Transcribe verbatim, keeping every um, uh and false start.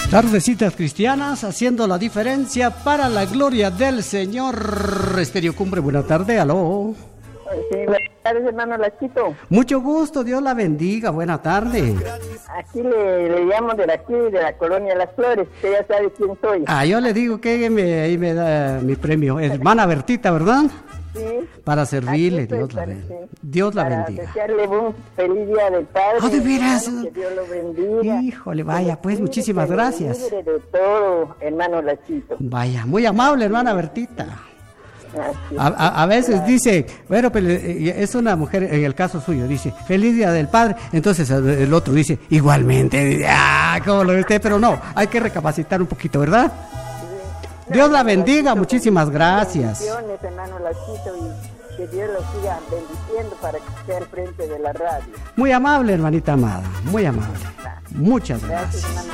Tardecitas cristianas haciendo la diferencia para la gloria del Señor. Estéreo Cumbre, buena tarde, aló. Sí, buenas tardes, hermano Lachito. Mucho gusto, Dios la bendiga, buena tarde. Aquí le, le llamo de aquí, de la colonia Las Flores, usted ya sabe quién soy. Ah, yo le digo que me, ahí me da mi premio, hermana Bertita, ¿verdad? Sí. Para servirle, Aquí Dios estoy, la, para- ben- sí. Dios la Para bendiga. desearle un feliz día del Padre. Ah, ¿de veras? hermano, que Dios lo bendiga. Híjole, vaya, Que pues, lo cuide, muchísimas que lo gracias. libre de todo, hermano Lachito. Vaya, muy amable, hermana Bertita. Así. A, a- a veces dice, bueno, pero eh, es una mujer, en el caso suyo, dice, feliz día del padre, entonces el otro dice, igualmente, dice, ah, ¿cómo lo viste? Pero no, hay que recapacitar un poquito, ¿verdad? Dios la bendiga, muchísimas gracias. Bendiciones, hermano Lachito, y que Dios lo siga bendiciendo para que esté al frente de la radio. Muy amable, hermanita amada, muy amable. Muchas Gracias, gracias. hermano